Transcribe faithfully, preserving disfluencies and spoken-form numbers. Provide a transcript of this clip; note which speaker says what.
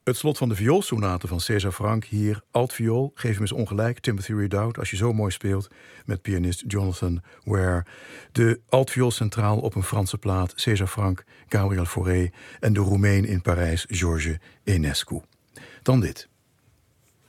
Speaker 1: Het slot van de vioolsonate van César Franck hier, altviool, geef hem eens ongelijk, Timothy Redoubt, als je zo mooi speelt, met pianist Jonathan Ware. De altviool centraal op een Franse plaat, César Franck, Gabriel Fauré en de Roemeen in Parijs, Georges Enescu. Dan dit.